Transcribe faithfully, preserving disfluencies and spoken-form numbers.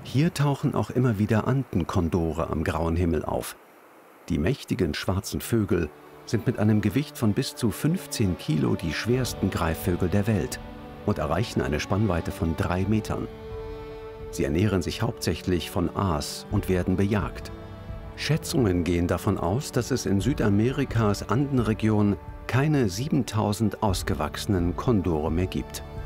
Hier tauchen auch immer wieder Andenkondore am grauen Himmel auf. Die mächtigen schwarzen Vögel sind mit einem Gewicht von bis zu fünfzehn Kilo die schwersten Greifvögel der Welt und erreichen eine Spannweite von drei Metern. Sie ernähren sich hauptsächlich von Aas und werden bejagt. Schätzungen gehen davon aus, dass es in Südamerikas Andenregion keine siebentausend ausgewachsenen Kondore mehr gibt.